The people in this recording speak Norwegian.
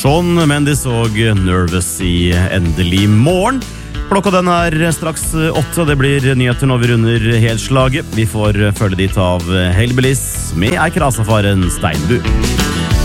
Shawn Mendes og Nervous i Endelig morgen. Klokka den straks 8, og det blir nyheter når vi runder helslaget. Vi får følge dit av Hellbillies med Eik Rasafaren Steinbu.